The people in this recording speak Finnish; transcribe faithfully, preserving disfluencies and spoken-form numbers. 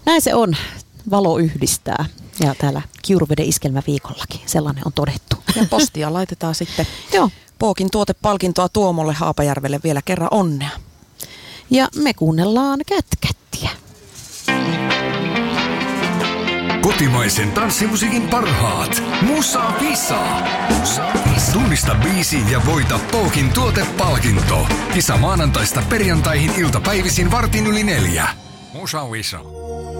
Näin se on. Valo yhdistää. Ja täällä Kiuruveden iskelmäviikollakin sellainen on todettu. Ja postia laitetaan sitten. Joo. Pookin tuotepalkintoa Tuomolle Haapajärvelle vielä kerran onnea. Ja me kuunnellaan Kätkättiä. Kotimaisen tanssimusiikin parhaat. Musa Visa. Tunnista biisi ja voita Pookin tuotepalkinto. Kisa maanantaista perjantaihin iltapäivisin vartin yli neljä. Musa Visa.